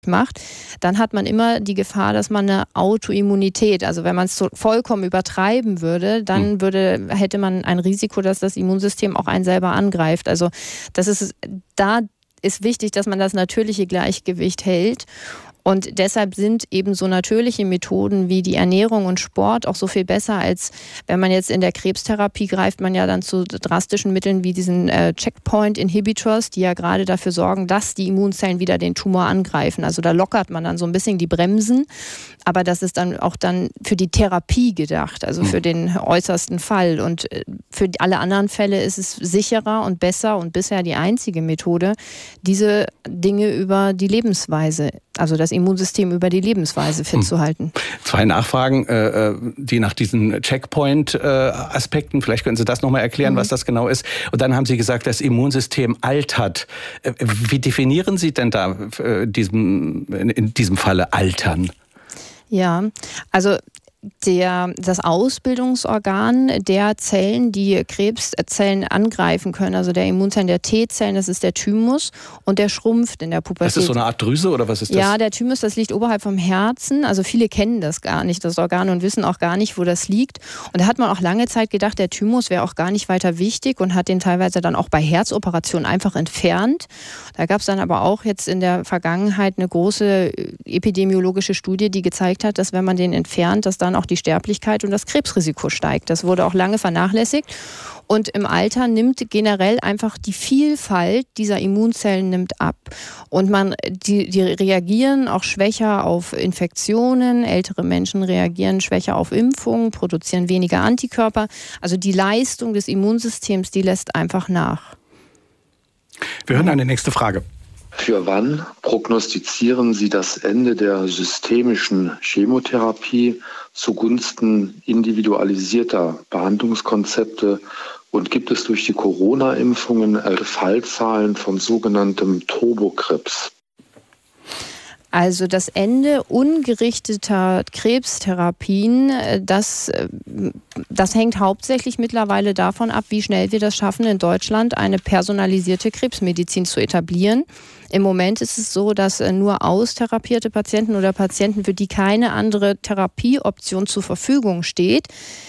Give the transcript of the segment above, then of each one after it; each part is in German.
macht, dann hat man immer die Gefahr, dass man eine Autoimmunität, also wenn man es so vollkommen übertreiben würde, dann hätte man ein Risiko, dass das Immunsystem auch einen selber angreift. Also da ist wichtig, dass man das natürliche Gleichgewicht hält. Und deshalb sind eben so natürliche Methoden wie die Ernährung und Sport auch so viel besser, als wenn man jetzt in der Krebstherapie greift, man ja dann zu drastischen Mitteln wie diesen Checkpoint-Inhibitors, die ja gerade dafür sorgen, dass die Immunzellen wieder den Tumor angreifen. Also da lockert man dann so ein bisschen die Bremsen, aber das ist dann auch dann für die Therapie gedacht, also für den äußersten Fall. Und für alle anderen Fälle ist es sicherer und besser und bisher die einzige Methode, diese Dinge über die Lebensweise, also das Immunsystem über die Lebensweise fit zu halten. 2 Nachfragen, die nach diesen Checkpoint-Aspekten, vielleicht können Sie das nochmal erklären, was das genau ist. Und dann haben Sie gesagt, das Immunsystem altert. Wie definieren Sie denn da in diesem Falle altern? Ja, also das Ausbildungsorgan der Zellen, die Krebszellen angreifen können, also der Immunzellen der T-Zellen, das ist der Thymus und der schrumpft in der Pubertät. Das ist so eine Art Drüse oder was ist das? Ja, der Thymus, das liegt oberhalb vom Herzen. Also viele kennen das gar nicht, das Organ, und wissen auch gar nicht, wo das liegt. Und da hat man auch lange Zeit gedacht, der Thymus wäre auch gar nicht weiter wichtig und hat den teilweise dann auch bei Herzoperationen einfach entfernt. Da gab es dann aber auch jetzt in der Vergangenheit eine große epidemiologische Studie, die gezeigt hat, dass wenn man den entfernt, dass dann auch die Sterblichkeit und das Krebsrisiko steigt. Das wurde auch lange vernachlässigt. Und im Alter nimmt generell einfach die Vielfalt dieser Immunzellen nimmt ab. Und die reagieren auch schwächer auf Infektionen. Ältere Menschen reagieren schwächer auf Impfungen, produzieren weniger Antikörper. Also die Leistung des Immunsystems, die lässt einfach nach. Wir hören eine nächste Frage. Für wann prognostizieren Sie das Ende der systemischen Chemotherapie zugunsten individualisierter Behandlungskonzepte? Und gibt es durch die Corona-Impfungen Fallzahlen von sogenanntem Turbokrebs? Also das Ende ungerichteter Krebstherapien, das hängt hauptsächlich mittlerweile davon ab, wie schnell wir das schaffen, in Deutschland eine personalisierte Krebsmedizin zu etablieren. Im Moment ist es so, dass nur austherapierte Patienten oder Patienten, für die keine andere Therapieoption zur Verfügung steht,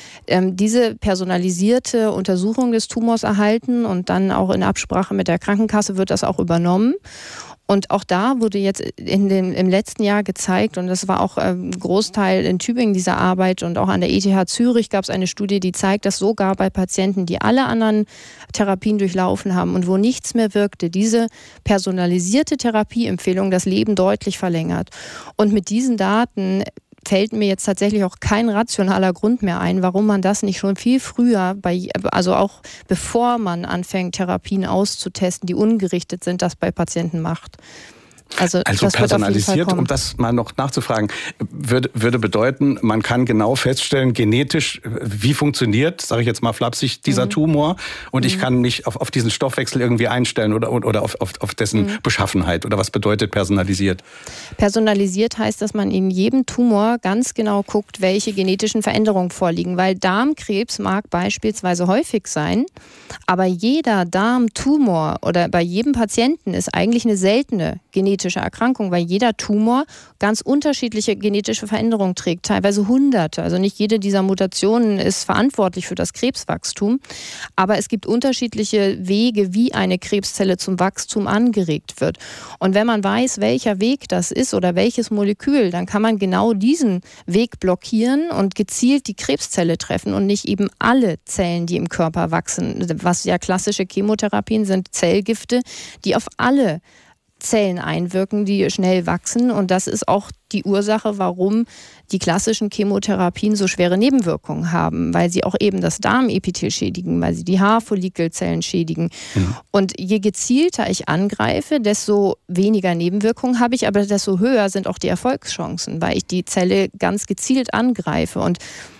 diese personalisierte Untersuchung des Tumors erhalten, und dann auch in Absprache mit der Krankenkasse wird das auch übernommen. Und auch da wurde jetzt im letzten Jahr gezeigt, und das war auch ein Großteil in Tübingen dieser Arbeit und auch an der ETH Zürich gab es eine Studie, die zeigt, dass sogar bei Patienten, die alle anderen Therapien durchlaufen haben und wo nichts mehr wirkte, diese personalisierte Therapieempfehlung das Leben deutlich verlängert. Und mit diesen Daten fällt mir jetzt tatsächlich auch kein rationaler Grund mehr ein, warum man das nicht schon viel früher, also auch bevor man anfängt, Therapien auszutesten, die ungerichtet sind, das bei Patienten macht. Also personalisiert, um das mal noch nachzufragen, würde bedeuten, man kann genau feststellen, genetisch, wie funktioniert, sage ich jetzt mal flapsig, dieser Tumor, und ich kann mich auf diesen Stoffwechsel irgendwie einstellen oder auf dessen Beschaffenheit. Oder was bedeutet personalisiert? Personalisiert heißt, dass man in jedem Tumor ganz genau guckt, welche genetischen Veränderungen vorliegen, weil Darmkrebs mag beispielsweise häufig sein, aber jeder Darmtumor oder bei jedem Patienten ist eigentlich eine seltene genetische Erkrankung, weil jeder Tumor ganz unterschiedliche genetische Veränderungen trägt, teilweise Hunderte. Also nicht jede dieser Mutationen ist verantwortlich für das Krebswachstum, aber es gibt unterschiedliche Wege, wie eine Krebszelle zum Wachstum angeregt wird. Und wenn man weiß, welcher Weg das ist oder welches Molekül, dann kann man genau diesen Weg blockieren und gezielt die Krebszelle treffen und nicht eben alle Zellen, die im Körper wachsen. Was ja klassische Chemotherapien sind, Zellgifte, die auf alle Zellen einwirken, die schnell wachsen, und das ist auch die Ursache, warum die klassischen Chemotherapien so schwere Nebenwirkungen haben, weil sie auch eben das Darmepithel schädigen, weil sie die Haarfollikelzellen schädigen. Ja. Und je gezielter ich angreife, desto weniger Nebenwirkungen habe ich, aber desto höher sind auch die Erfolgschancen, weil ich die Zelle ganz gezielt angreife. Und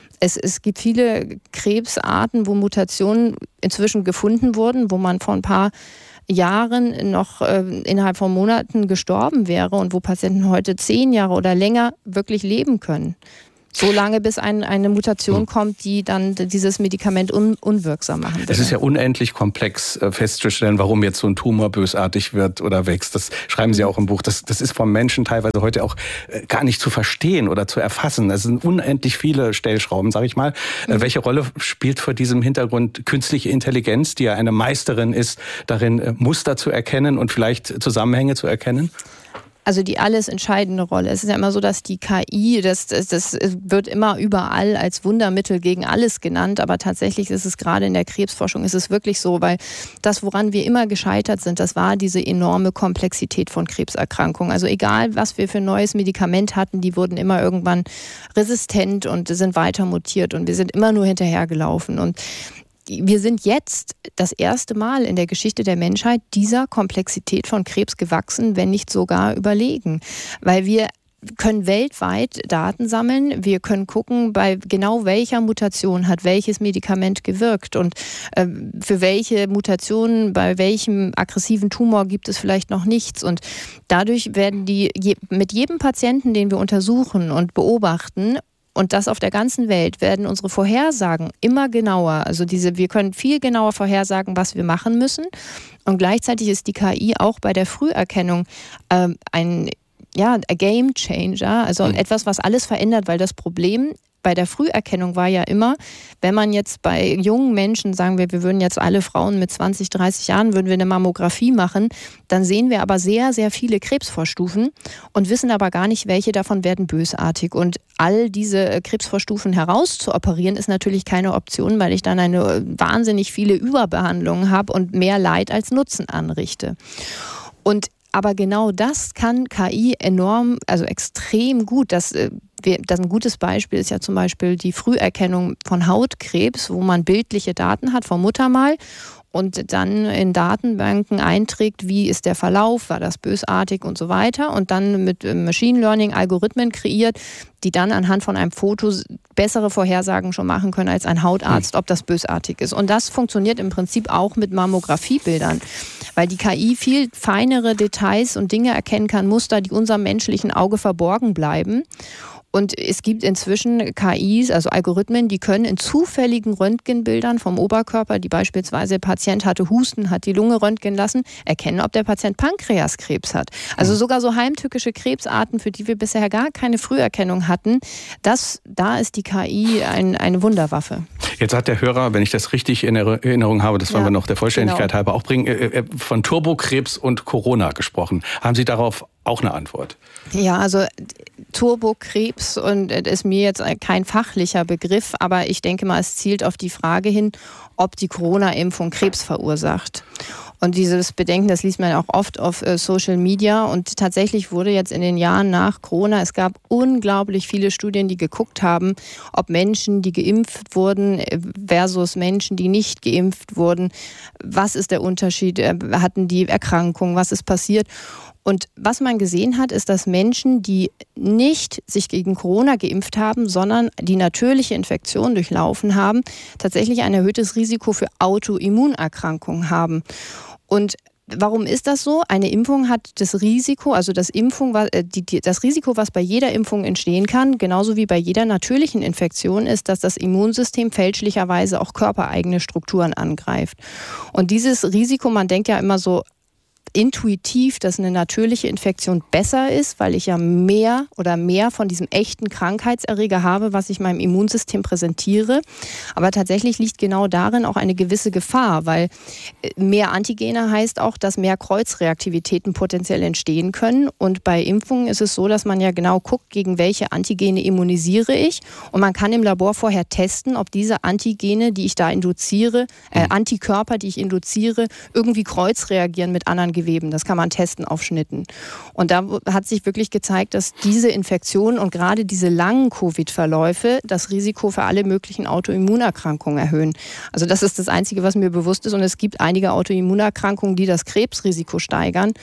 es gibt viele Krebsarten, wo Mutationen inzwischen gefunden wurden, wo man vor ein paar Jahren noch innerhalb von Monaten gestorben wäre und wo Patienten heute 10 Jahre oder länger wirklich leben können. So lange, bis eine Mutation kommt, die dann dieses Medikament unwirksam machen würde. Es ist ja unendlich komplex festzustellen, warum jetzt so ein Tumor bösartig wird oder wächst. Das schreiben Sie auch im Buch. Das ist vom Menschen teilweise heute auch gar nicht zu verstehen oder zu erfassen. Es sind unendlich viele Stellschrauben, sage ich mal. Welche Rolle spielt vor diesem Hintergrund künstliche Intelligenz, die ja eine Meisterin ist, darin Muster zu erkennen und vielleicht Zusammenhänge zu erkennen? Also die alles entscheidende Rolle. Es ist ja immer so, dass die KI, das wird immer überall als Wundermittel gegen alles genannt, aber tatsächlich ist es gerade in der Krebsforschung, ist es wirklich so, weil das, woran wir immer gescheitert sind, das war diese enorme Komplexität von Krebserkrankungen. Also egal, was wir für ein neues Medikament hatten, die wurden immer irgendwann resistent und sind weiter mutiert und wir sind immer nur hinterhergelaufen. Und wir sind jetzt das erste Mal in der Geschichte der Menschheit dieser Komplexität von Krebs gewachsen, wenn nicht sogar überlegen. Weil wir können weltweit Daten sammeln. Wir können gucken, bei genau welcher Mutation hat welches Medikament gewirkt und für welche Mutationen, bei welchem aggressiven Tumor gibt es vielleicht noch nichts. Und dadurch werden mit jedem Patienten, den wir untersuchen und beobachten, und das auf der ganzen Welt, werden unsere Vorhersagen immer genauer. Also wir können viel genauer vorhersagen, was wir machen müssen. Und gleichzeitig ist die KI auch bei der Früherkennung ein Game Changer, also etwas, was alles verändert, weil das Problem bei der Früherkennung war ja immer, wenn man jetzt bei jungen Menschen, sagen wir würden jetzt alle Frauen mit 20, 30 Jahren, würden wir eine Mammographie machen, dann sehen wir aber sehr, sehr viele Krebsvorstufen und wissen aber gar nicht, welche davon werden bösartig. Und all diese Krebsvorstufen herauszuoperieren, ist natürlich keine Option, weil ich dann eine wahnsinnig viele Überbehandlungen habe und mehr Leid als Nutzen anrichte. Aber genau das kann KI extrem gut. Ein gutes Beispiel ist ja zum Beispiel die Früherkennung von Hautkrebs, wo man bildliche Daten hat vom Muttermal und dann in Datenbanken einträgt, wie ist der Verlauf, war das bösartig und so weiter und dann mit Machine Learning Algorithmen kreiert, die dann anhand von einem Foto bessere Vorhersagen schon machen können als ein Hautarzt, ob das bösartig ist. Und das funktioniert im Prinzip auch mit Mammografiebildern, weil die KI viel feinere Details und Dinge erkennen kann, Muster, die unserem menschlichen Auge verborgen bleiben. Und es gibt inzwischen KIs, also Algorithmen, die können in zufälligen Röntgenbildern vom Oberkörper, die beispielsweise der Patient hatte Husten, hat die Lunge röntgen lassen, erkennen, ob der Patient Pankreaskrebs hat. Also sogar so heimtückische Krebsarten, für die wir bisher gar keine Früherkennung hatten, da ist die KI eine Wunderwaffe. Jetzt hat der Hörer, wenn ich das richtig in Erinnerung habe, das wollen wir noch der Vollständigkeit halber auch bringen, von Turbokrebs und Corona gesprochen. Haben Sie darauf auch eine Antwort? Ja, also Turbokrebs ist mir jetzt kein fachlicher Begriff, aber ich denke mal, es zielt auf die Frage hin, ob die Corona-Impfung Krebs verursacht. Und dieses Bedenken, das liest man auch oft auf Social Media. Und tatsächlich wurde jetzt in den Jahren nach Corona, es gab unglaublich viele Studien, die geguckt haben, ob Menschen, die geimpft wurden versus Menschen, die nicht geimpft wurden, was ist der Unterschied, hatten die Erkrankung, was ist passiert. Und was man gesehen hat, ist, dass Menschen, die nicht sich gegen Corona geimpft haben, sondern die natürliche Infektion durchlaufen haben, tatsächlich ein erhöhtes Risiko für Autoimmunerkrankungen haben. Und warum ist das so? Eine Impfung hat das Risiko, also das Risiko, was bei jeder Impfung entstehen kann, genauso wie bei jeder natürlichen Infektion, ist, dass das Immunsystem fälschlicherweise auch körpereigene Strukturen angreift. Und dieses Risiko, man denkt ja immer so intuitiv, dass eine natürliche Infektion besser ist, weil ich ja mehr von diesem echten Krankheitserreger habe, was ich meinem Immunsystem präsentiere. Aber tatsächlich liegt genau darin auch eine gewisse Gefahr, weil mehr Antigene heißt auch, dass mehr Kreuzreaktivitäten potenziell entstehen können. Und bei Impfungen ist es so, dass man ja genau guckt, gegen welche Antigene immunisiere ich. Und man kann im Labor vorher testen, ob diese Antigene, die ich da induziere, Antikörper, die ich induziere, irgendwie kreuzreagieren mit anderen Geweben. Das kann man testen auf Schnitten. Und da hat sich wirklich gezeigt, dass diese Infektionen und gerade diese langen Covid-Verläufe das Risiko für alle möglichen Autoimmunerkrankungen erhöhen. Also das ist das Einzige, was mir bewusst ist. Und es gibt einige Autoimmunerkrankungen, die das Krebsrisiko steigern.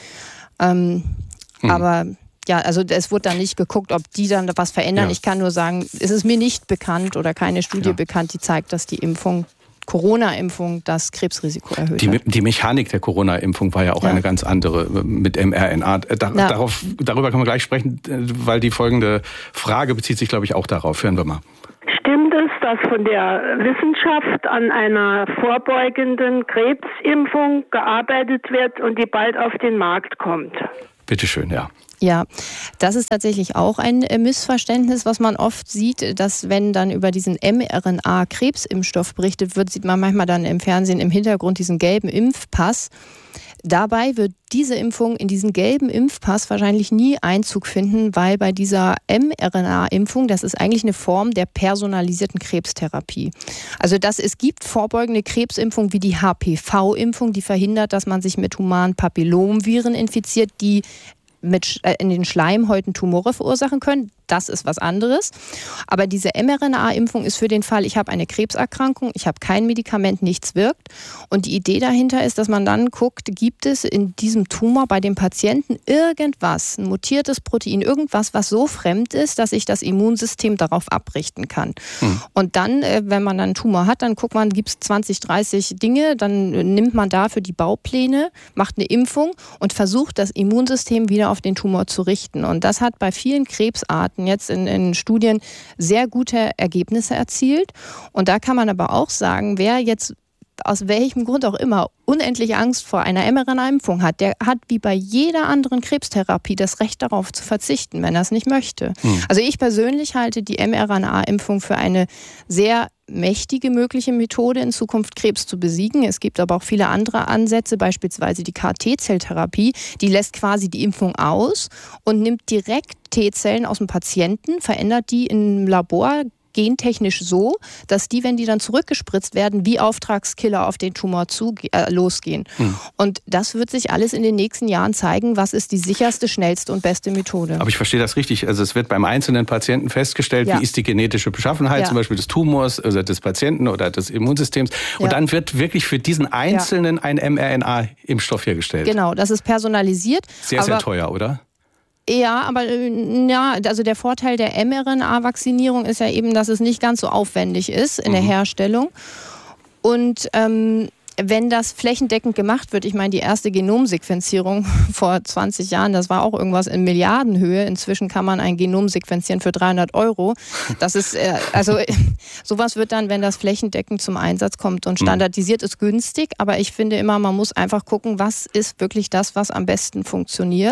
Aber ja, also es wurde dann nicht geguckt, ob die dann was verändern. Ja. Ich kann nur sagen, es ist mir nicht bekannt oder keine Studie bekannt, die zeigt, dass die Impfung Corona-Impfung das Krebsrisiko erhöht hat. Die Mechanik der Corona-Impfung war ja auch eine ganz andere mit mRNA. Darüber können wir gleich sprechen, weil die folgende Frage bezieht sich, glaube ich, auch darauf. Hören wir mal. Stimmt es, dass von der Wissenschaft an einer vorbeugenden Krebsimpfung gearbeitet wird und die bald auf den Markt kommt? Bitte schön, ja. Ja, das ist tatsächlich auch ein Missverständnis, was man oft sieht, dass wenn dann über diesen mRNA-Krebsimpfstoff berichtet wird, sieht man manchmal dann im Fernsehen im Hintergrund diesen gelben Impfpass. Dabei wird diese Impfung in diesen gelben Impfpass wahrscheinlich nie Einzug finden, weil bei dieser mRNA-Impfung, das ist eigentlich eine Form der personalisierten Krebstherapie. Also es gibt vorbeugende Krebsimpfungen wie die HPV-Impfung, die verhindert, dass man sich mit humanen Papillomviren infiziert, die in den Schleimhäuten Tumore verursachen können. Das ist was anderes. Aber diese mRNA-Impfung ist für den Fall, ich habe eine Krebserkrankung, ich habe kein Medikament, nichts wirkt. Und die Idee dahinter ist, dass man dann guckt, gibt es in diesem Tumor bei dem Patienten irgendwas, ein mutiertes Protein, irgendwas, was so fremd ist, dass sich das Immunsystem darauf abrichten kann. Und dann, wenn man dann einen Tumor hat, dann guckt man, gibt es 20, 30 Dinge, dann nimmt man dafür die Baupläne, macht eine Impfung und versucht, das Immunsystem wieder auf den Tumor zu richten. Und das hat bei vielen Krebsarten jetzt in Studien sehr gute Ergebnisse erzielt. Und da kann man aber auch sagen, wer jetzt aus welchem Grund auch immer unendlich Angst vor einer mRNA-Impfung hat, der hat wie bei jeder anderen Krebstherapie das Recht darauf zu verzichten, wenn er es nicht möchte. Also ich persönlich halte die mRNA-Impfung für eine sehr mächtige mögliche Methode, in Zukunft Krebs zu besiegen. Es gibt aber auch viele andere Ansätze, beispielsweise die CAR-T-Zelltherapie, die lässt quasi die Impfung aus und nimmt direkt T-Zellen aus dem Patienten, verändert die im Labor gentechnisch so, dass die, wenn die dann zurückgespritzt werden, wie Auftragskiller auf den Tumor losgehen. Und das wird sich alles in den nächsten Jahren zeigen, was ist die sicherste, schnellste und beste Methode. Aber ich verstehe das richtig. Also es wird beim einzelnen Patienten festgestellt, wie ist die genetische Beschaffenheit, zum Beispiel des Tumors oder des Patienten oder des Immunsystems. Und dann wird wirklich für diesen Einzelnen ein mRNA-Impfstoff hergestellt. Genau, das ist personalisiert. Sehr teuer, oder? Ja, aber also der Vorteil der mRNA-Vaccinierung ist ja eben, dass es nicht ganz so aufwendig ist in der Herstellung. Und wenn das flächendeckend gemacht wird, ich meine, die erste Genomsequenzierung vor 20 Jahren, das war auch irgendwas in Milliardenhöhe. Inzwischen kann man ein Genom sequenzieren für 300 €. Das ist, sowas wird dann, wenn das flächendeckend zum Einsatz kommt und standardisiert ist, günstig. Aber ich finde immer, man muss einfach gucken, was ist wirklich das, was am besten funktioniert.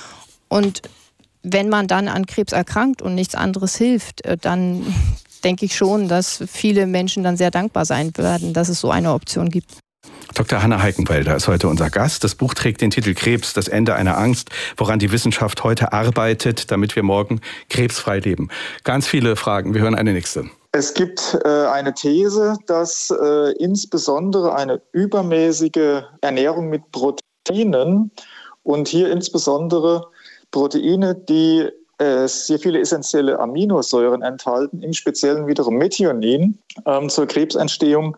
Und wenn man dann an Krebs erkrankt und nichts anderes hilft, dann denke ich schon, dass viele Menschen dann sehr dankbar sein werden, dass es so eine Option gibt. Dr. Hanna Heikenwälder ist heute unser Gast. Das Buch trägt den Titel Krebs, das Ende einer Angst, woran die Wissenschaft heute arbeitet, damit wir morgen krebsfrei leben. Ganz viele Fragen. Wir hören eine nächste. Es gibt eine These, dass insbesondere eine übermäßige Ernährung mit Proteinen und hier insbesondere Proteine, die sehr viele essentielle Aminosäuren enthalten, im Speziellen wiederum Methionin, zur Krebsentstehung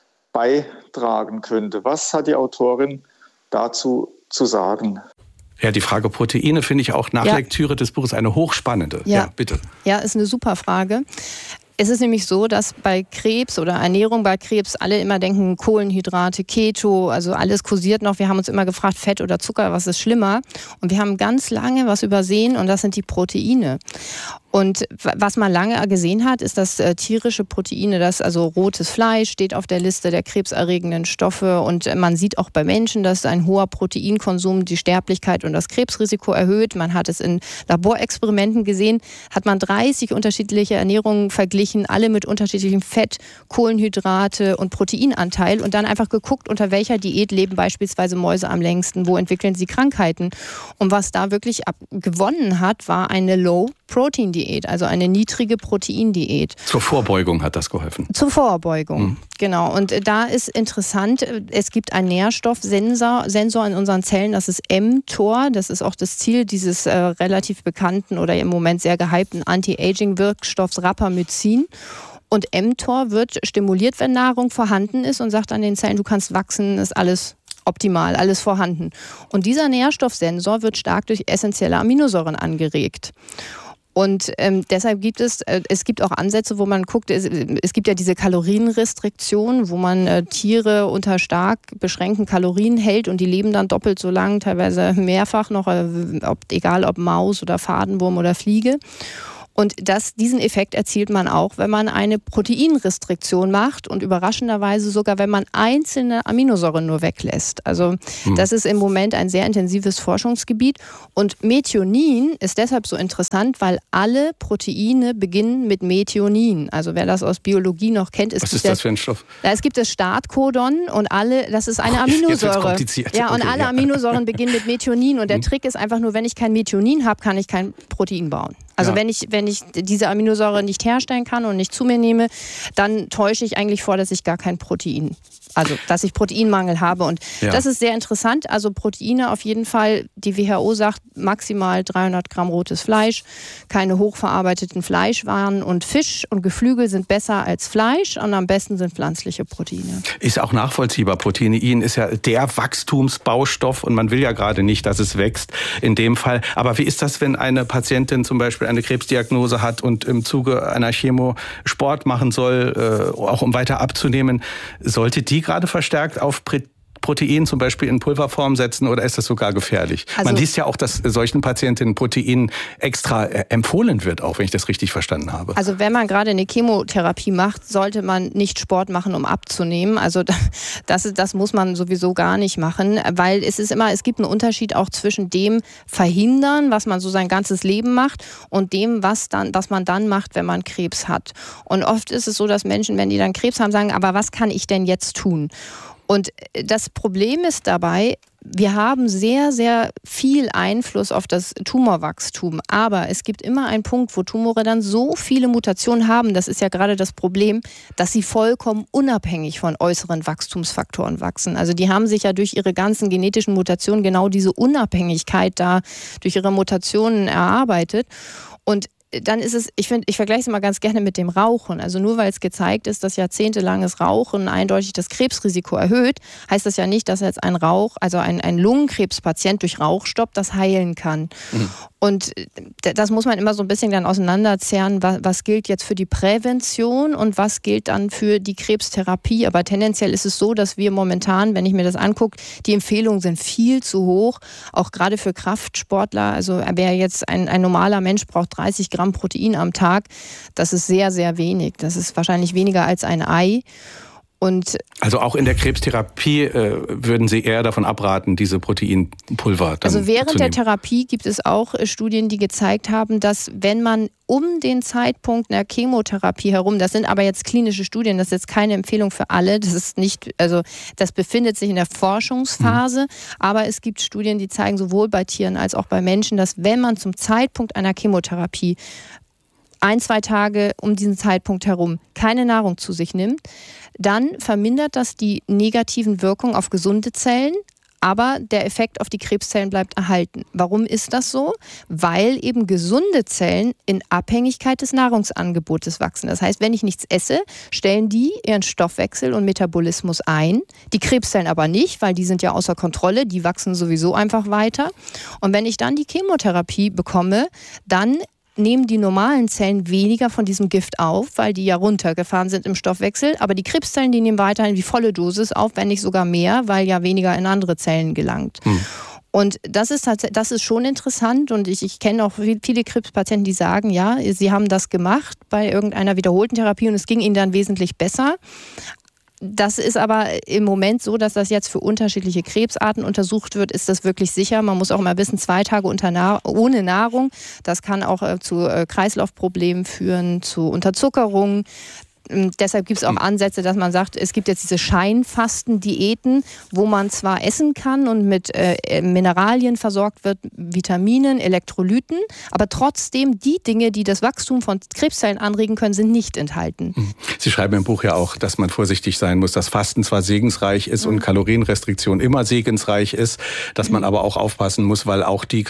beitragen könnte. Was hat die Autorin dazu zu sagen? Ja, die Frage Proteine finde ich auch nach Lektüre des Buches eine hochspannende. Ja, bitte. Ja, ist eine super Frage. Es ist nämlich so, dass bei Krebs oder Ernährung bei Krebs alle immer denken, Kohlenhydrate, Keto, also alles kursiert noch. Wir haben uns immer gefragt, Fett oder Zucker, was ist schlimmer? Und wir haben ganz lange was übersehen und das sind die Proteine. Und was man lange gesehen hat, ist, dass tierische Proteine, also rotes Fleisch steht auf der Liste der krebserregenden Stoffe und man sieht auch bei Menschen, dass ein hoher Proteinkonsum die Sterblichkeit und das Krebsrisiko erhöht. Man hat es in Laborexperimenten gesehen, hat man 30 unterschiedliche Ernährungen verglichen, alle mit unterschiedlichem Fett, Kohlenhydrate und Proteinanteil und dann einfach geguckt, unter welcher Diät leben beispielsweise Mäuse am längsten, wo entwickeln sie Krankheiten. Und was da wirklich gewonnen hat, war eine Low-Protein-Diät, also eine niedrige Proteindiät. Zur Vorbeugung hat das geholfen. Zur Vorbeugung, genau. Und da ist interessant, es gibt einen Nährstoffsensor in unseren Zellen, das ist mTOR. Das ist auch das Ziel dieses relativ bekannten oder im Moment sehr gehypten Anti-Aging-Wirkstoffs Rapamycin. Und mTOR wird stimuliert, wenn Nahrung vorhanden ist und sagt an den Zellen, du kannst wachsen, ist alles optimal, alles vorhanden. Und dieser Nährstoffsensor wird stark durch essentielle Aminosäuren angeregt. Und deshalb gibt es gibt auch Ansätze, wo man guckt, es gibt ja diese Kalorienrestriktion, wo man Tiere unter stark beschränkten Kalorien hält und die leben dann doppelt so lang, teilweise mehrfach noch, egal ob Maus oder Fadenwurm oder Fliege. Und diesen Effekt erzielt man auch, wenn man eine Proteinrestriktion macht und überraschenderweise sogar, wenn man einzelne Aminosäuren nur weglässt. Also das ist im Moment ein sehr intensives Forschungsgebiet. Und Methionin ist deshalb so interessant, weil alle Proteine beginnen mit Methionin. Also wer das aus Biologie noch kennt, was ist das für ein Stoff? Es gibt das Startcodon und das ist eine Aminosäure. Jetzt wird's kompliziert. Ja, und alle Aminosäuren beginnen mit Methionin. Und der Trick ist einfach nur, wenn ich kein Methionin habe, kann ich kein Protein bauen. Also wenn ich diese Aminosäure nicht herstellen kann und nicht zu mir nehme, dann täusche ich eigentlich vor, dass ich gar kein Protein, also dass ich Proteinmangel habe. Und das ist sehr interessant. Also Proteine auf jeden Fall, die WHO sagt, maximal 300 Gramm rotes Fleisch, keine hochverarbeiteten Fleischwaren und Fisch und Geflügel sind besser als Fleisch und am besten sind pflanzliche Proteine. Ist auch nachvollziehbar. Protein ist ja der Wachstumsbaustoff und man will ja gerade nicht, dass es wächst in dem Fall. Aber wie ist das, wenn eine Patientin zum Beispiel eine Krebsdiagnose hat und im Zuge einer Chemo Sport machen soll, auch um weiter abzunehmen? Sollte die gerade verstärkt auf Protein zum Beispiel in Pulverform setzen oder ist das sogar gefährlich? Man liest ja auch, dass solchen Patientinnen Protein extra empfohlen wird, auch wenn ich das richtig verstanden habe. Also wenn man gerade eine Chemotherapie macht, sollte man nicht Sport machen, um abzunehmen. Also das muss man sowieso gar nicht machen, weil es gibt einen Unterschied auch zwischen dem Verhindern, was man so sein ganzes Leben macht und dem, was man dann macht, wenn man Krebs hat. Und oft ist es so, dass Menschen, wenn die dann Krebs haben, sagen, aber was kann ich denn jetzt tun? Und das Problem ist dabei, wir haben sehr, sehr viel Einfluss auf das Tumorwachstum. Aber es gibt immer einen Punkt, wo Tumore dann so viele Mutationen haben, das ist ja gerade das Problem, dass sie vollkommen unabhängig von äußeren Wachstumsfaktoren wachsen. Also die haben sich ja durch ihre ganzen genetischen Mutationen genau diese Unabhängigkeit da durch ihre Mutationen erarbeitet. Und dann ist es, ich vergleiche es immer ganz gerne mit dem Rauchen. Also nur weil es gezeigt ist, dass jahrzehntelanges Rauchen eindeutig das Krebsrisiko erhöht, heißt das ja nicht, dass jetzt ein Lungenkrebspatient durch Rauchstopp das heilen kann. Und das muss man immer so ein bisschen dann auseinanderzerren, was gilt jetzt für die Prävention und was gilt dann für die Krebstherapie. Aber tendenziell ist es so, dass wir momentan, wenn ich mir das angucke, die Empfehlungen sind viel zu hoch, auch gerade für Kraftsportler. Also wer jetzt ein normaler Mensch braucht 30 Gramm Protein am Tag, das ist sehr, sehr wenig. Das ist wahrscheinlich weniger als ein Ei. Also auch in der Krebstherapie würden Sie eher davon abraten, diese Proteinpulver dann Also während der Therapie gibt es auch Studien, die gezeigt haben, dass wenn man um den Zeitpunkt einer Chemotherapie herum, das sind aber jetzt klinische Studien, das ist jetzt keine Empfehlung für alle, das befindet sich in der Forschungsphase, aber es gibt Studien, die zeigen sowohl bei Tieren als auch bei Menschen, dass wenn man zum Zeitpunkt einer Chemotherapie 1-2 Tage um diesen Zeitpunkt herum keine Nahrung zu sich nimmt, dann vermindert das die negativen Wirkungen auf gesunde Zellen, aber der Effekt auf die Krebszellen bleibt erhalten. Warum ist das so? Weil eben gesunde Zellen in Abhängigkeit des Nahrungsangebotes wachsen. Das heißt, wenn ich nichts esse, stellen die ihren Stoffwechsel und Metabolismus ein, die Krebszellen aber nicht, weil die sind ja außer Kontrolle, die wachsen sowieso einfach weiter. Und wenn ich dann die Chemotherapie bekomme, dann nehmen die normalen Zellen weniger von diesem Gift auf, weil die ja runtergefahren sind im Stoffwechsel. Aber die Krebszellen, die nehmen weiterhin die volle Dosis auf, wenn nicht sogar mehr, weil ja weniger in andere Zellen gelangt. Und das ist schon interessant und ich kenne auch viele Krebspatienten, die sagen, ja, sie haben das gemacht bei irgendeiner wiederholten Therapie und es ging ihnen dann wesentlich besser. Das ist aber im Moment so, dass das jetzt für unterschiedliche Krebsarten untersucht wird. Ist das wirklich sicher? Man muss auch immer wissen, 2 Tage ohne Nahrung, das kann auch zu Kreislaufproblemen führen, zu Unterzuckerung. Deshalb gibt es auch Ansätze, dass man sagt, es gibt jetzt diese Scheinfasten-Diäten, wo man zwar essen kann und mit Mineralien versorgt wird, Vitaminen, Elektrolyten, aber trotzdem die Dinge, die das Wachstum von Krebszellen anregen können, sind nicht enthalten. Sie schreiben im Buch ja auch, dass man vorsichtig sein muss, dass Fasten zwar segensreich ist und Kalorienrestriktion immer segensreich ist, dass man aber auch aufpassen muss, weil auch die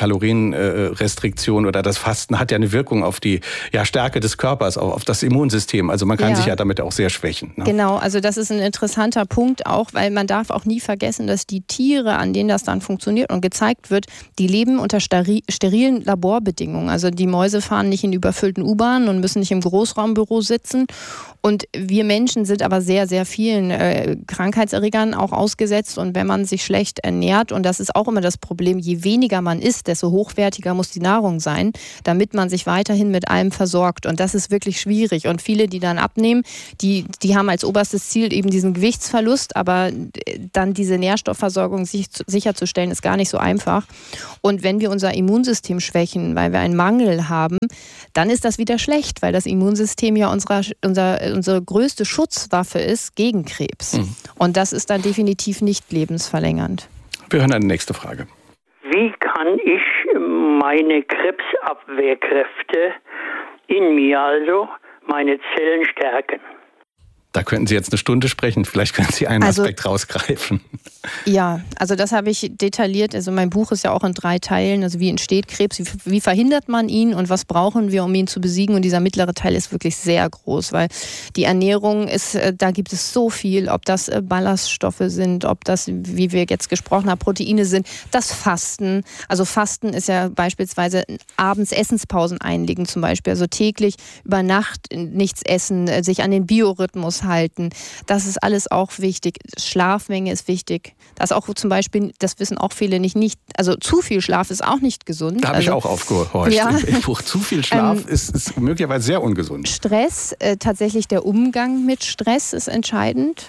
Kalorienrestriktion oder das Fasten hat ja eine Wirkung auf die Stärke des Körpers, auf das Immunsystem. Also man kann sich ja damit auch sehr schwächen. Ne? Genau, also das ist ein interessanter Punkt auch, weil man darf auch nie vergessen, dass die Tiere, an denen das dann funktioniert und gezeigt wird, die leben unter sterilen Laborbedingungen. Also die Mäuse fahren nicht in überfüllten U-Bahnen und müssen nicht im Großraumbüro sitzen. Und wir Menschen sind aber sehr, sehr vielen Krankheitserregern auch ausgesetzt. Und wenn man sich schlecht ernährt, und das ist auch immer das Problem, je weniger man isst, desto hochwertiger muss die Nahrung sein, damit man sich weiterhin mit allem versorgt. Und das ist wirklich schwierig. Und viele, die dann abnehmen, die haben als oberstes Ziel eben diesen Gewichtsverlust, aber dann diese Nährstoffversorgung sicherzustellen, ist gar nicht so einfach. Und wenn wir unser Immunsystem schwächen, weil wir einen Mangel haben, dann ist das wieder schlecht, weil das Immunsystem ja unsere größte Schutzwaffe ist gegen Krebs. Und das ist dann definitiv nicht lebensverlängernd. Wir hören eine nächste Frage. Wie kann ich meine Krebsabwehrkräfte in mir, also meine Zellen stärken? Da könnten Sie jetzt eine Stunde sprechen. Vielleicht können Sie einen Aspekt rausgreifen. Ja, also das habe ich detailliert. Also mein Buch ist ja auch in 3 Teilen. Also wie entsteht Krebs, wie verhindert man ihn und was brauchen wir, um ihn zu besiegen? Und dieser mittlere Teil ist wirklich sehr groß, weil die Ernährung ist, da gibt es so viel, ob das Ballaststoffe sind, ob das, wie wir jetzt gesprochen haben, Proteine sind, das Fasten. Also Fasten ist ja beispielsweise abends Essenspausen einlegen zum Beispiel. Also täglich über Nacht nichts essen, sich an den Biorhythmus halten. Das ist alles auch wichtig. Schlafmenge ist wichtig. Das auch zum Beispiel, das wissen auch viele nicht, also zu viel Schlaf ist auch nicht gesund. Da habe ich auch aufgehorcht. Ja. Im Buch zu viel Schlaf ist möglicherweise sehr ungesund. Stress, tatsächlich der Umgang mit Stress ist entscheidend.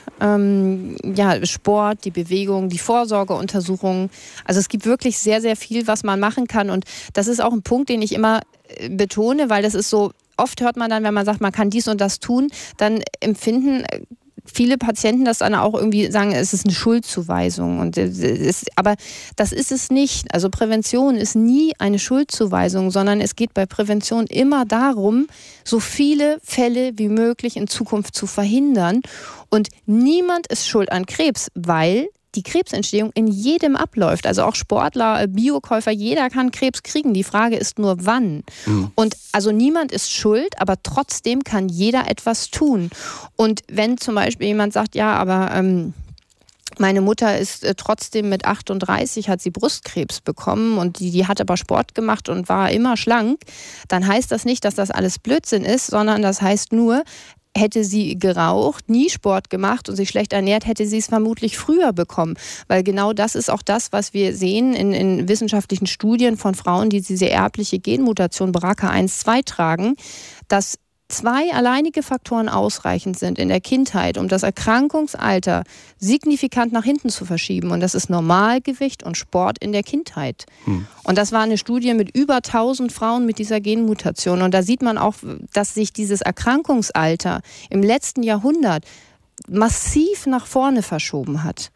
Sport, die Bewegung, die Vorsorgeuntersuchungen. Also es gibt wirklich sehr, sehr viel, was man machen kann. Und das ist auch ein Punkt, den ich immer betone, weil das ist so, oft hört man dann, wenn man sagt, man kann dies und das tun, dann empfinden viele Patienten das dann auch irgendwie sagen, es ist eine Schuldzuweisung. Aber das ist es nicht. Also Prävention ist nie eine Schuldzuweisung, sondern es geht bei Prävention immer darum, so viele Fälle wie möglich in Zukunft zu verhindern. Und niemand ist schuld an Krebs, weil die Krebsentstehung in jedem abläuft. Also auch Sportler, Biokäufer, jeder kann Krebs kriegen. Die Frage ist nur, wann. Und also niemand ist schuld, aber trotzdem kann jeder etwas tun. Und wenn zum Beispiel jemand sagt, ja, aber meine Mutter ist trotzdem mit 38, hat sie Brustkrebs bekommen und die hat aber Sport gemacht und war immer schlank, dann heißt das nicht, dass das alles Blödsinn ist, sondern das heißt nur, hätte sie geraucht, nie Sport gemacht und sich schlecht ernährt, hätte sie es vermutlich früher bekommen. Weil genau das ist auch das, was wir sehen in wissenschaftlichen Studien von Frauen, die diese erbliche Genmutation BRCA1-2 tragen, dass 2 alleinige Faktoren ausreichend sind in der Kindheit, um das Erkrankungsalter signifikant nach hinten zu verschieben. Und das ist Normalgewicht und Sport in der Kindheit. Und das war eine Studie mit über 1000 Frauen mit dieser Genmutation. Und da sieht man auch, dass sich dieses Erkrankungsalter im letzten Jahrhundert massiv nach vorne verschoben hat.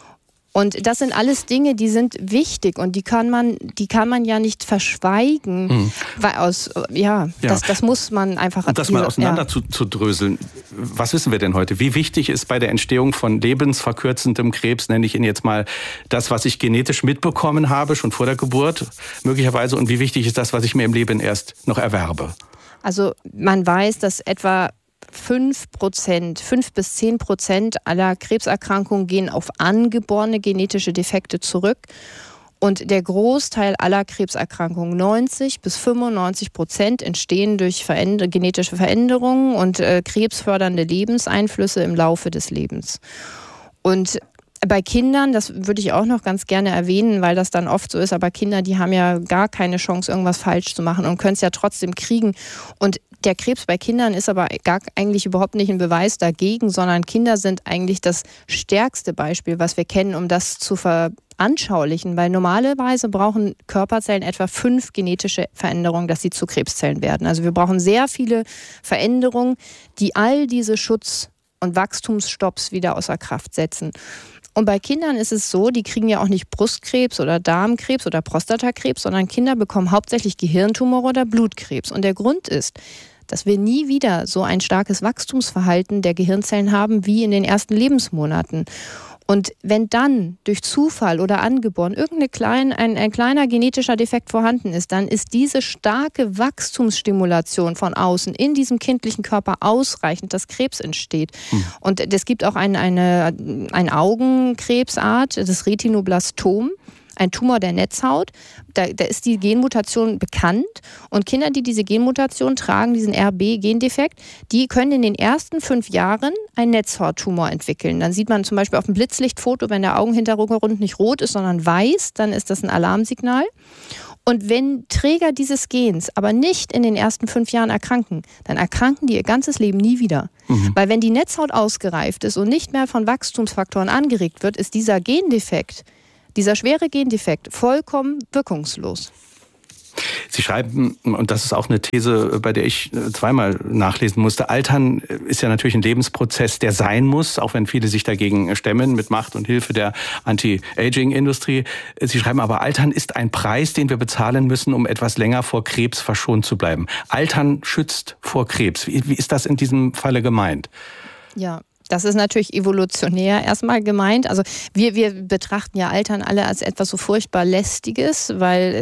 Und das sind alles Dinge, die sind wichtig und die kann man ja nicht verschweigen, weil das muss man einfach. Und das mal auseinander zu dröseln. Was wissen wir denn heute? Wie wichtig ist bei der Entstehung von lebensverkürzendem Krebs, nenne ich ihn jetzt mal, das, was ich genetisch mitbekommen habe, schon vor der Geburt möglicherweise, und wie wichtig ist das, was ich mir im Leben erst noch erwerbe? Also man weiß, dass etwa 5 bis 10% aller Krebserkrankungen gehen auf angeborene genetische Defekte zurück. Und der Großteil aller Krebserkrankungen, 90 bis 95%, entstehen durch genetische Veränderungen und krebsfördernde Lebenseinflüsse im Laufe des Lebens. Und bei Kindern, das würde ich auch noch ganz gerne erwähnen, weil das dann oft so ist, aber Kinder, die haben ja gar keine Chance, irgendwas falsch zu machen und können es ja trotzdem kriegen. Und der Krebs bei Kindern ist aber eigentlich überhaupt nicht ein Beweis dagegen, sondern Kinder sind eigentlich das stärkste Beispiel, was wir kennen, um das zu veranschaulichen. Weil normalerweise brauchen Körperzellen etwa 5 genetische Veränderungen, dass sie zu Krebszellen werden. Also wir brauchen sehr viele Veränderungen, die all diese Schutz- und Wachstumsstopps wieder außer Kraft setzen. Und bei Kindern ist es so, die kriegen ja auch nicht Brustkrebs oder Darmkrebs oder Prostatakrebs, sondern Kinder bekommen hauptsächlich Gehirntumore oder Blutkrebs. Und der Grund ist, dass wir nie wieder so ein starkes Wachstumsverhalten der Gehirnzellen haben wie in den ersten Lebensmonaten. Und wenn dann durch Zufall oder angeboren ein kleiner genetischer Defekt vorhanden ist, dann ist diese starke Wachstumsstimulation von außen in diesem kindlichen Körper ausreichend, dass Krebs entsteht. Und es gibt auch eine Augenkrebsart, das Retinoblastom, ein Tumor der Netzhaut. Da ist die Genmutation bekannt und Kinder, die diese Genmutation tragen, diesen RB-Gendefekt, die können in den ersten 5 Jahren einen Netzhauttumor entwickeln. Dann sieht man zum Beispiel auf dem Blitzlichtfoto, wenn der Augenhintergrund nicht rot ist, sondern weiß, dann ist das ein Alarmsignal. Und wenn Träger dieses Gens aber nicht in den ersten 5 Jahren erkranken, dann erkranken die ihr ganzes Leben nie wieder. Weil wenn die Netzhaut ausgereift ist und nicht mehr von Wachstumsfaktoren angeregt wird, ist dieser Gendefekt, dieser schwere Gendefekt, vollkommen wirkungslos. Sie schreiben, und das ist auch eine These, bei der ich zweimal nachlesen musste, Altern ist ja natürlich ein Lebensprozess, der sein muss, auch wenn viele sich dagegen stemmen mit Macht und Hilfe der Anti-Aging-Industrie. Sie schreiben aber, Altern ist ein Preis, den wir bezahlen müssen, um etwas länger vor Krebs verschont zu bleiben. Altern schützt vor Krebs. Wie ist das in diesem Falle gemeint? Ja. Das ist natürlich evolutionär erstmal gemeint. Also wir betrachten ja Altern alle als etwas so furchtbar Lästiges, weil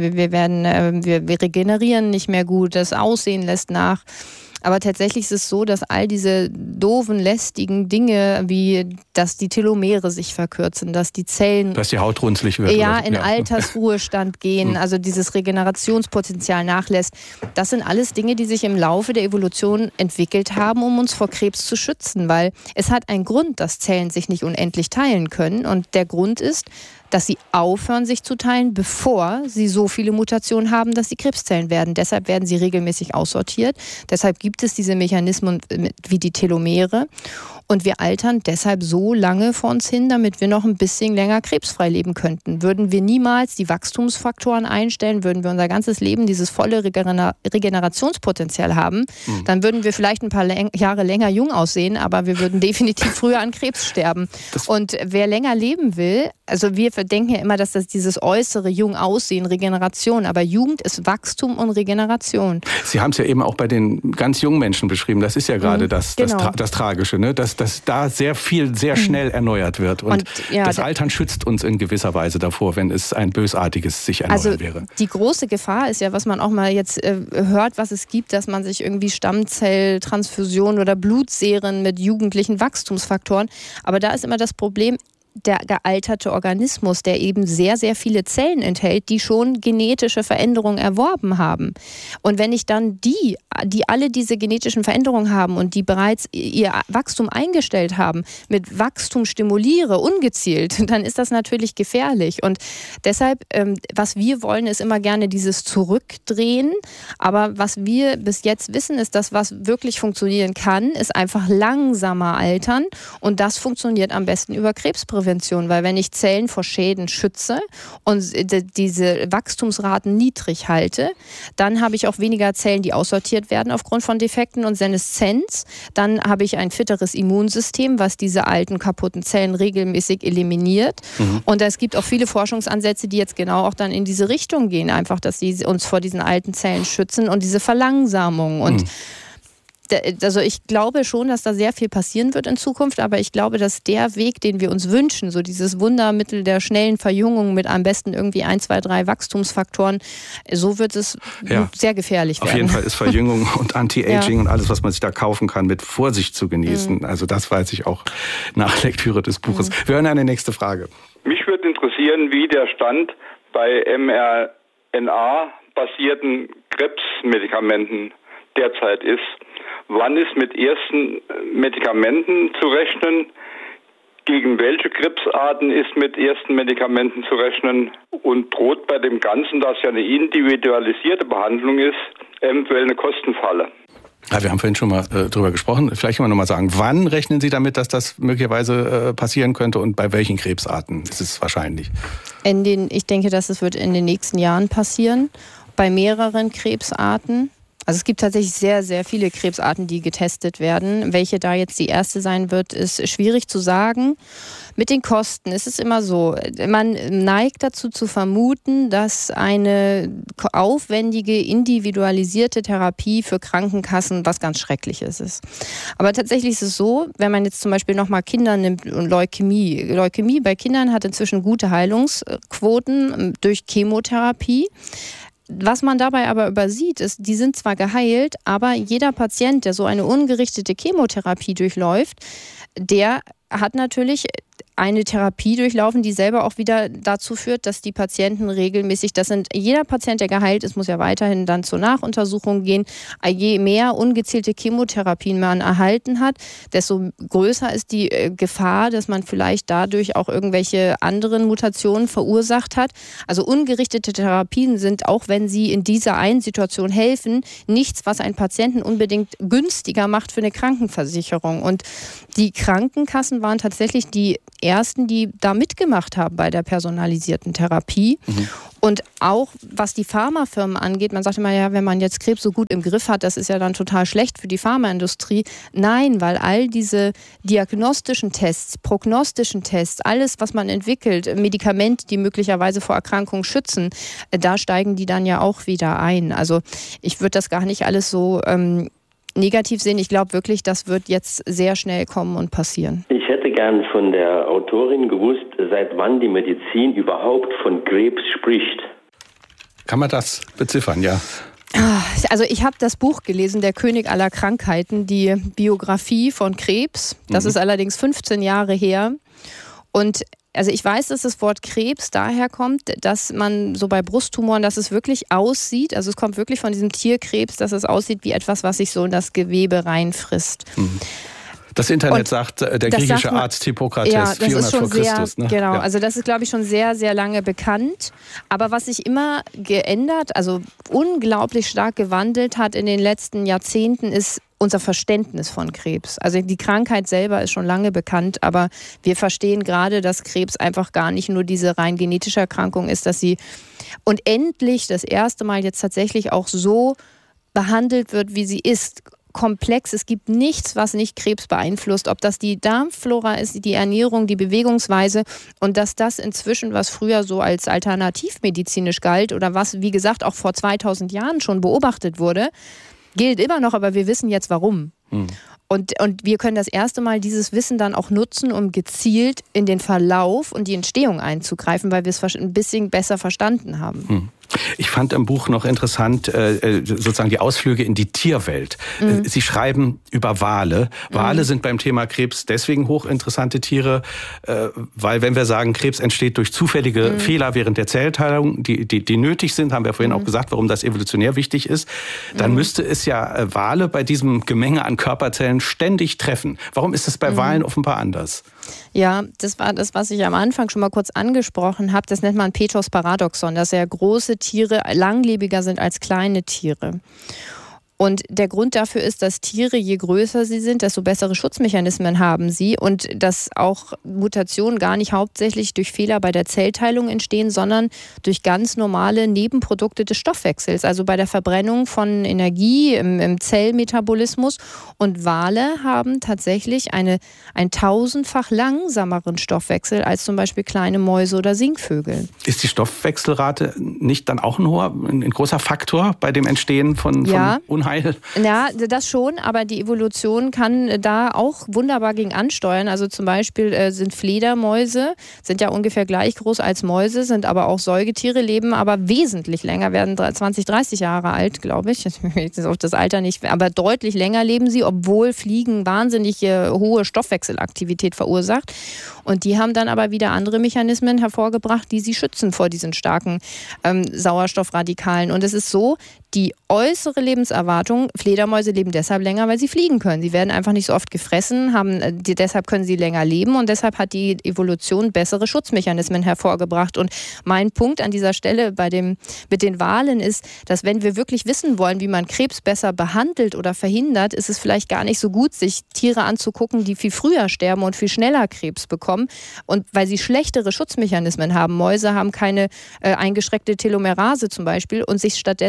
wir regenerieren nicht mehr gut, das Aussehen lässt nach. Aber tatsächlich ist es so, dass all diese doofen, lästigen Dinge, wie dass die Telomere sich verkürzen, dass die Zellen... Dass die Haut runzlig wird. Ja, in Altersruhestand gehen, also dieses Regenerationspotenzial nachlässt. Das sind alles Dinge, die sich im Laufe der Evolution entwickelt haben, um uns vor Krebs zu schützen. Weil es hat einen Grund, dass Zellen sich nicht unendlich teilen können. Und der Grund ist, dass sie aufhören, sich zu teilen, bevor sie so viele Mutationen haben, dass sie Krebszellen werden. Deshalb werden sie regelmäßig aussortiert. Deshalb gibt es diese Mechanismen wie die Telomere. Und wir altern deshalb so lange vor uns hin, damit wir noch ein bisschen länger krebsfrei leben könnten. Würden wir niemals die Wachstumsfaktoren einstellen, würden wir unser ganzes Leben dieses volle Regenerationspotenzial haben, dann würden wir vielleicht ein paar Jahre länger jung aussehen, aber wir würden definitiv früher an Krebs sterben. Und wer länger leben will, also wir denken ja immer, dass das dieses äußere jung Aussehen, Regeneration, aber Jugend ist Wachstum und Regeneration. Sie haben es ja eben auch bei den ganz jungen Menschen beschrieben. Das ist ja gerade das Tragische, ne? Dass da sehr viel, sehr schnell erneuert wird. Und das Altern schützt uns in gewisser Weise davor, wenn es ein bösartiges sich erneuern wäre. Die große Gefahr ist ja, was man auch mal jetzt hört, was es gibt, dass man sich irgendwie Stammzelltransfusion oder Blutserien mit jugendlichen Wachstumsfaktoren. Aber da ist immer das Problem, der gealterte Organismus, der eben sehr, sehr viele Zellen enthält, die schon genetische Veränderungen erworben haben. Und wenn ich dann die alle diese genetischen Veränderungen haben und die bereits ihr Wachstum eingestellt haben, mit Wachstum stimuliere, ungezielt, dann ist das natürlich gefährlich. Und deshalb, was wir wollen, ist immer gerne dieses Zurückdrehen. Aber was wir bis jetzt wissen, ist, dass was wirklich funktionieren kann, ist einfach langsamer altern. Und das funktioniert am besten über Krebsprävention. Weil wenn ich Zellen vor Schäden schütze und diese Wachstumsraten niedrig halte, dann habe ich auch weniger Zellen, die aussortiert werden aufgrund von Defekten und Seneszenz. Dann habe ich ein fitteres Immunsystem, was diese alten, kaputten Zellen regelmäßig eliminiert. Und es gibt auch viele Forschungsansätze, die jetzt genau auch dann in diese Richtung gehen, einfach, dass sie uns vor diesen alten Zellen schützen und diese Verlangsamung. Und also ich glaube schon, dass da sehr viel passieren wird in Zukunft, aber ich glaube, dass der Weg, den wir uns wünschen, so dieses Wundermittel der schnellen Verjüngung mit am besten irgendwie 1, 2, 3 Wachstumsfaktoren, so wird es sehr gefährlich werden. Auf jeden Fall ist Verjüngung und Anti-Aging und alles, was man sich da kaufen kann, mit Vorsicht zu genießen. Also das weiß ich auch nach Lektüre des Buches. Wir hören eine nächste Frage. Mich würde interessieren, wie der Stand bei mRNA-basierten Krebsmedikamenten derzeit ist. Wann ist mit ersten Medikamenten zu rechnen? Gegen welche Krebsarten ist mit ersten Medikamenten zu rechnen? Und droht bei dem Ganzen, das ja eine individualisierte Behandlung ist, eventuell eine Kostenfalle? Ja, wir haben vorhin schon mal drüber gesprochen. Vielleicht können wir noch mal sagen, wann rechnen Sie damit, dass das möglicherweise passieren könnte und bei welchen Krebsarten ist es wahrscheinlich? Ich denke, dass es wird in den nächsten Jahren passieren. Bei mehreren Krebsarten. Also es gibt tatsächlich sehr, sehr viele Krebsarten, die getestet werden. Welche da jetzt die erste sein wird, ist schwierig zu sagen. Mit den Kosten ist es immer so, man neigt dazu zu vermuten, dass eine aufwendige, individualisierte Therapie für Krankenkassen was ganz Schreckliches ist. Aber tatsächlich ist es so, wenn man jetzt zum Beispiel nochmal Kinder nimmt und Leukämie. Leukämie bei Kindern hat inzwischen gute Heilungsquoten durch Chemotherapie. Was man dabei aber übersieht, ist, die sind zwar geheilt, aber jeder Patient, der so eine ungerichtete Chemotherapie durchläuft, der hat natürlich eine Therapie durchlaufen, die selber auch wieder dazu führt, dass die Patienten regelmäßig, jeder Patient, der geheilt ist, muss ja weiterhin dann zur Nachuntersuchung gehen. Je mehr ungezielte Chemotherapien man erhalten hat, desto größer ist die Gefahr, dass man vielleicht dadurch auch irgendwelche anderen Mutationen verursacht hat. Also ungerichtete Therapien sind, auch wenn sie in dieser einen Situation helfen, nichts, was einen Patienten unbedingt günstiger macht für eine Krankenversicherung. Und die Krankenkassen waren tatsächlich die ersten, die da mitgemacht haben bei der personalisierten Therapie. Und auch was die Pharmafirmen angeht, man sagt immer, ja, wenn man jetzt Krebs so gut im Griff hat, das ist ja dann total schlecht für die Pharmaindustrie. Nein, weil all diese diagnostischen Tests, prognostischen Tests, alles, was man entwickelt, Medikamente, die möglicherweise vor Erkrankungen schützen, da steigen die dann ja auch wieder ein. Also ich würde das gar nicht alles so negativ sehen. Ich glaube wirklich, das wird jetzt sehr schnell kommen und passieren. Ich hätte gern von der Autorin gewusst, seit wann die Medizin überhaupt von Krebs spricht. Kann man das beziffern, ja? Also ich habe das Buch gelesen, Der König aller Krankheiten, die Biografie von Krebs. Das ist allerdings 15 Jahre her. Und also ich weiß, dass das Wort Krebs daher kommt, dass man so bei Brusttumoren, dass es wirklich aussieht, also es kommt wirklich von diesem Tierkrebs, dass es aussieht wie etwas, was sich so in das Gewebe reinfrisst. Das Internet sagt, der griechische Arzt Hippokrates, 400 vor Christus. Ne? Genau, ja. Also das ist, glaube ich, schon sehr, sehr lange bekannt. Aber was sich immer geändert, also unglaublich stark gewandelt hat in den letzten Jahrzehnten, ist unser Verständnis von Krebs. Also die Krankheit selber ist schon lange bekannt, aber wir verstehen gerade, dass Krebs einfach gar nicht nur diese rein genetische Erkrankung ist, dass sie und endlich das erste Mal jetzt tatsächlich auch so behandelt wird, wie sie ist. Komplex. Es gibt nichts, was nicht Krebs beeinflusst. Ob das die Darmflora ist, die Ernährung, die Bewegungsweise und dass das inzwischen, was früher so als alternativmedizinisch galt oder was, wie gesagt, auch vor 2000 Jahren schon beobachtet wurde, gilt immer noch, aber wir wissen jetzt warum. Und wir können das erste Mal dieses Wissen dann auch nutzen, um gezielt in den Verlauf und die Entstehung einzugreifen, weil wir es ein bisschen besser verstanden haben. Ich fand im Buch noch interessant, sozusagen die Ausflüge in die Tierwelt. Sie schreiben über Wale. Wale sind beim Thema Krebs deswegen hochinteressante Tiere, weil wenn wir sagen, Krebs entsteht durch zufällige Fehler während der Zellteilung, die nötig sind, haben wir vorhin auch gesagt, warum das evolutionär wichtig ist, dann müsste es ja Wale bei diesem Gemenge an Körperzellen ständig treffen. Warum ist es bei Walen offenbar anders? Ja, das war das, was ich am Anfang schon mal kurz angesprochen habe. Das nennt man Petros-Paradoxon, dass ja große Tiere langlebiger sind als kleine Tiere. Und der Grund dafür ist, dass Tiere, je größer sie sind, desto bessere Schutzmechanismen haben sie und dass auch Mutationen gar nicht hauptsächlich durch Fehler bei der Zellteilung entstehen, sondern durch ganz normale Nebenprodukte des Stoffwechsels, also bei der Verbrennung von Energie im Zellmetabolismus. Und Wale haben tatsächlich einen 1000-fach langsameren Stoffwechsel als zum Beispiel kleine Mäuse oder Singvögel. Ist die Stoffwechselrate nicht dann auch ein großer Faktor bei dem Entstehen von Unheil? Ja, das schon, aber die Evolution kann da auch wunderbar gegen ansteuern. Also zum Beispiel sind Fledermäuse, sind ja ungefähr gleich groß als Mäuse, sind aber auch Säugetiere, leben aber wesentlich länger, werden 20, 30 Jahre alt, glaube ich. Jetzt ist auch das Alter nicht, aber deutlich länger leben sie, obwohl Fliegen wahnsinnig hohe Stoffwechselaktivität verursacht. Und die haben dann aber wieder andere Mechanismen hervorgebracht, die sie schützen vor diesen starken Sauerstoffradikalen. Und es ist so, die äußere Lebenserwartung, Fledermäuse leben deshalb länger, weil sie fliegen können. Sie werden einfach nicht so oft gefressen, deshalb können sie länger leben und deshalb hat die Evolution bessere Schutzmechanismen hervorgebracht. Und mein Punkt an dieser Stelle mit den Walen ist, dass wenn wir wirklich wissen wollen, wie man Krebs besser behandelt oder verhindert, ist es vielleicht gar nicht so gut, sich Tiere anzugucken, die viel früher sterben und viel schneller Krebs bekommen. Und weil sie schlechtere Schutzmechanismen haben. Mäuse haben keine eingeschränkte Telomerase zum Beispiel und sich stattdessen Tiere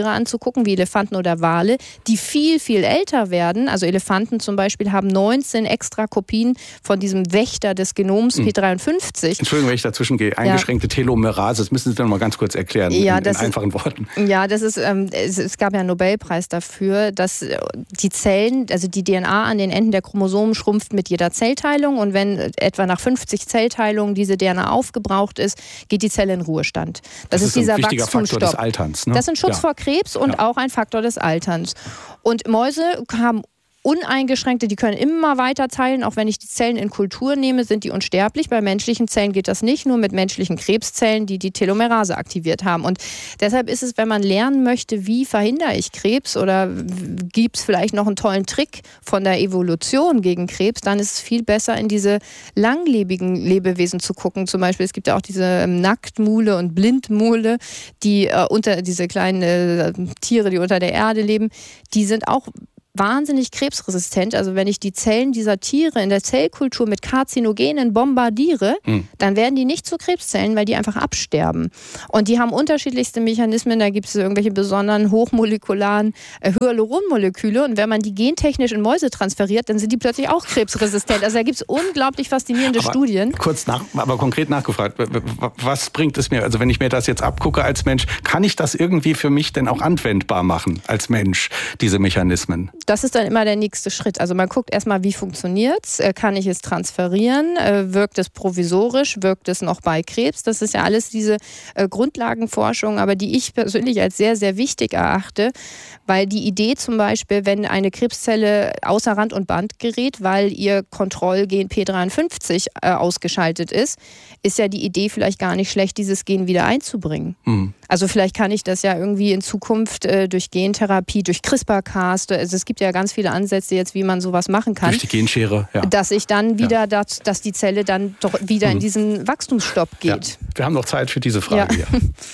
Tiere anzugucken, wie Elefanten oder Wale, die viel, viel älter werden. Also Elefanten zum Beispiel haben 19 extra Kopien von diesem Wächter des Genoms P53. Entschuldigung, wenn ich dazwischen gehe. Eingeschränkte Telomerase, das müssen Sie dann mal ganz kurz erklären, in einfachen Worten. Ja, das ist, es gab ja einen Nobelpreis dafür, dass die Zellen, also die DNA an den Enden der Chromosomen schrumpft mit jeder Zellteilung und wenn etwa nach 50 Zellteilungen diese DNA aufgebraucht ist, geht die Zelle in Ruhestand. Das ist dieser ein wichtiger Wachstumsstopp. Faktor des Alterns. Ne? Das ist ein Schutz vor Krebs und auch ein Faktor des Alterns. Und Mäuse haben uneingeschränkte, die können immer weiter teilen, auch wenn ich die Zellen in Kultur nehme, sind die unsterblich. Bei menschlichen Zellen geht das nicht, nur mit menschlichen Krebszellen, die die Telomerase aktiviert haben. Und deshalb ist es, wenn man lernen möchte, wie verhindere ich Krebs oder gibt es vielleicht noch einen tollen Trick von der Evolution gegen Krebs, dann ist es viel besser, in diese langlebigen Lebewesen zu gucken. Zum Beispiel, es gibt ja auch diese Nacktmule und Blindmule, die unter diese kleinen Tiere, die unter der Erde leben, die sind auch wahnsinnig krebsresistent. Also wenn ich die Zellen dieser Tiere in der Zellkultur mit Karzinogenen bombardiere, dann werden die nicht zu Krebszellen, weil die einfach absterben. Und die haben unterschiedlichste Mechanismen. Da gibt es irgendwelche besonderen hochmolekularen Hyaluronmoleküle. Und wenn man die gentechnisch in Mäuse transferiert, dann sind die plötzlich auch krebsresistent. Also da gibt es unglaublich faszinierende Studien. Aber konkret nachgefragt, was bringt es mir? Also wenn ich mir das jetzt abgucke als Mensch, kann ich das irgendwie für mich denn auch anwendbar machen als Mensch, diese Mechanismen? Das ist dann immer der nächste Schritt. Also man guckt erstmal, wie funktioniert es, kann ich es transferieren, wirkt es provisorisch, wirkt es noch bei Krebs. Das ist ja alles diese Grundlagenforschung, aber die ich persönlich als sehr, sehr wichtig erachte, weil die Idee zum Beispiel, wenn eine Krebszelle außer Rand und Band gerät, weil ihr Kontrollgen P53 ausgeschaltet ist ja die Idee vielleicht gar nicht schlecht, dieses Gen wieder einzubringen. Also vielleicht kann ich das ja irgendwie in Zukunft durch Gentherapie, durch CRISPR-Cas, also es gibt ja ganz viele Ansätze jetzt, wie man sowas machen kann. Durch die Genschere, ja. Dass ich dann wieder, dass die Zelle dann doch wieder in diesen Wachstumsstopp geht. Ja. Wir haben noch Zeit für diese Frage hier.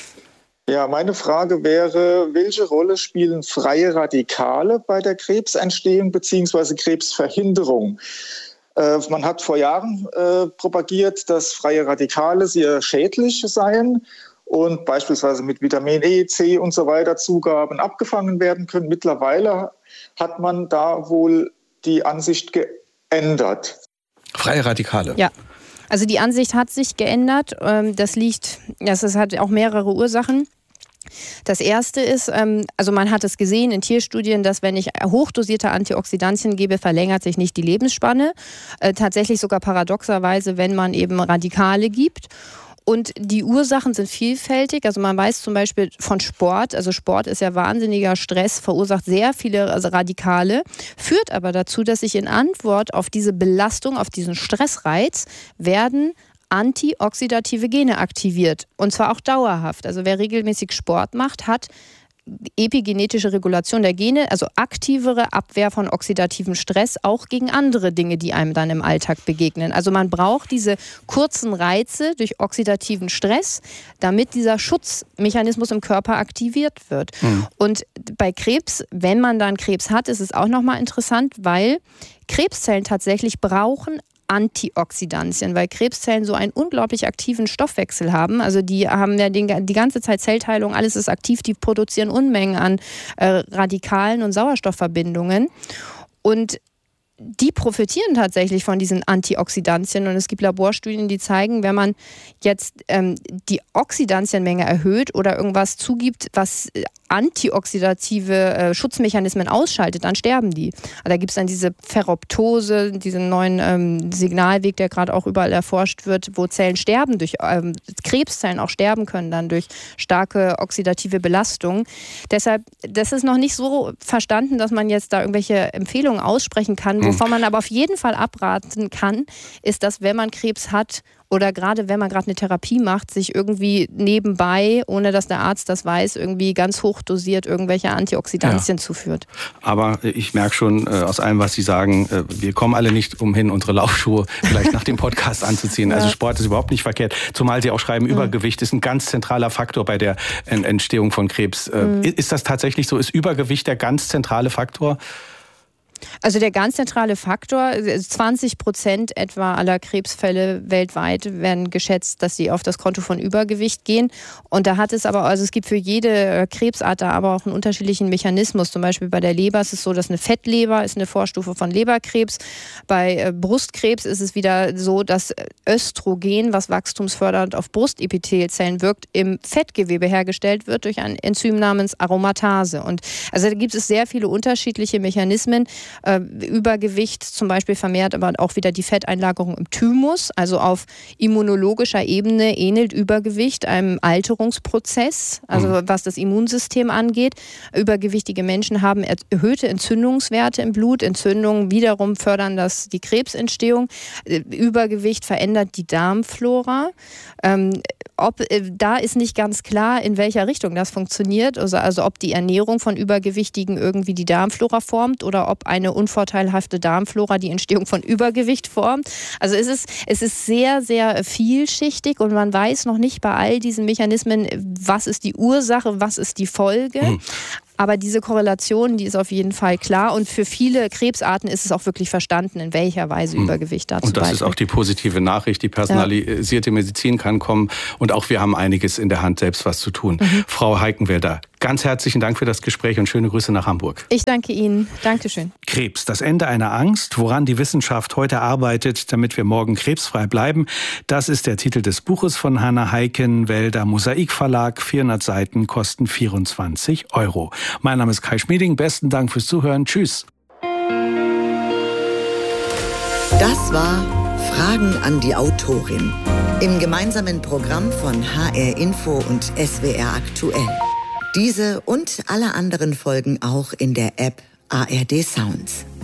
Ja, meine Frage wäre, welche Rolle spielen freie Radikale bei der Krebsentstehung bzw. Krebsverhinderung? Man hat vor Jahren propagiert, dass freie Radikale sehr schädlich seien und beispielsweise mit Vitamin E, C und so weiter Zugaben abgefangen werden können. Mittlerweile hat man da wohl die Ansicht geändert. Freie Radikale. Ja. Also die Ansicht hat sich geändert. Das hat auch mehrere Ursachen. Das erste ist, also man hat es gesehen in Tierstudien, dass wenn ich hochdosierte Antioxidantien gebe, verlängert sich nicht die Lebensspanne. Tatsächlich sogar paradoxerweise, wenn man eben Radikale gibt. Und die Ursachen sind vielfältig. Also man weiß zum Beispiel von Sport, also Sport ist ja wahnsinniger Stress, verursacht sehr viele Radikale, führt aber dazu, dass sich in Antwort auf diese Belastung, auf diesen Stressreiz, werden antioxidative Gene aktiviert. Und zwar auch dauerhaft. Also wer regelmäßig Sport macht, hat epigenetische Regulation der Gene, also aktivere Abwehr von oxidativem Stress, auch gegen andere Dinge, die einem dann im Alltag begegnen. Also man braucht diese kurzen Reize durch oxidativen Stress, damit dieser Schutzmechanismus im Körper aktiviert wird. Und bei Krebs, wenn man dann Krebs hat, ist es auch nochmal interessant, weil Krebszellen tatsächlich brauchen Antioxidantien, weil Krebszellen so einen unglaublich aktiven Stoffwechsel haben. Also die haben ja die ganze Zeit Zellteilung, alles ist aktiv, die produzieren Unmengen an Radikalen und Sauerstoffverbindungen. Und die profitieren tatsächlich von diesen Antioxidantien. Und es gibt Laborstudien, die zeigen, wenn man jetzt die Oxidantienmenge erhöht oder irgendwas zugibt, was antioxidative Schutzmechanismen ausschaltet, dann sterben die. Da gibt es dann diese Ferroptose, diesen neuen Signalweg, der gerade auch überall erforscht wird, wo Zellen sterben, durch Krebszellen auch sterben können dann durch starke oxidative Belastung. Deshalb, das ist noch nicht so verstanden, dass man jetzt da irgendwelche Empfehlungen aussprechen kann. Wovon man aber auf jeden Fall abraten kann, ist, dass wenn man Krebs hat oder gerade wenn man gerade eine Therapie macht, sich irgendwie nebenbei, ohne dass der Arzt das weiß, irgendwie ganz hoch dosiert irgendwelche Antioxidantien zuführt. Aber ich merke schon aus allem, was Sie sagen, wir kommen alle nicht umhin, unsere Laufschuhe vielleicht nach dem Podcast anzuziehen. Also Sport ist überhaupt nicht verkehrt. Zumal Sie auch schreiben, Übergewicht ist ein ganz zentraler Faktor bei der Entstehung von Krebs. Ist das tatsächlich so? Ist Übergewicht der ganz zentrale Faktor? Also der ganz zentrale Faktor, 20% etwa aller Krebsfälle weltweit werden geschätzt, dass sie auf das Konto von Übergewicht gehen. Und da hat es aber, also es gibt für jede Krebsart da aber auch einen unterschiedlichen Mechanismus. Zum Beispiel bei der Leber ist es so, dass eine Fettleber ist eine Vorstufe von Leberkrebs. Bei Brustkrebs ist es wieder so, dass Östrogen, was wachstumsfördernd auf Brustepithelzellen wirkt, im Fettgewebe hergestellt wird durch ein Enzym namens Aromatase. Und also da gibt es sehr viele unterschiedliche Mechanismen. Übergewicht zum Beispiel vermehrt aber auch wieder die Fetteinlagerung im Thymus, also auf immunologischer Ebene ähnelt Übergewicht einem Alterungsprozess, also was das Immunsystem angeht. Übergewichtige Menschen haben erhöhte Entzündungswerte im Blut. Entzündungen wiederum fördern die Krebsentstehung. Übergewicht verändert die Darmflora. Da ist nicht ganz klar, in welcher Richtung das funktioniert, also ob die Ernährung von Übergewichtigen irgendwie die Darmflora formt oder ob eine unvorteilhafte Darmflora die Entstehung von Übergewicht formt. Also es ist sehr, sehr vielschichtig und man weiß noch nicht bei all diesen Mechanismen, was ist die Ursache, was ist die Folge. Aber diese Korrelation, die ist auf jeden Fall klar. Und für viele Krebsarten ist es auch wirklich verstanden, in welcher Weise Übergewicht dazu beiträgt. Und das ist auch die positive Nachricht. Die personalisierte Medizin kann kommen. Und auch wir haben einiges in der Hand, selbst was zu tun. Frau Heikenwälder, ganz herzlichen Dank für das Gespräch und schöne Grüße nach Hamburg. Ich danke Ihnen. Dankeschön. Krebs, das Ende einer Angst, woran die Wissenschaft heute arbeitet, damit wir morgen krebsfrei bleiben. Das ist der Titel des Buches von Hanna Heikenwälder, Mosaik Verlag, 400 Seiten, kosten 24 €. Mein Name ist Kai Schmieding. Besten Dank fürs Zuhören. Tschüss. Das war Fragen an die Autorin im gemeinsamen Programm von HR Info und SWR Aktuell. Diese und alle anderen Folgen auch in der App ARD Sounds.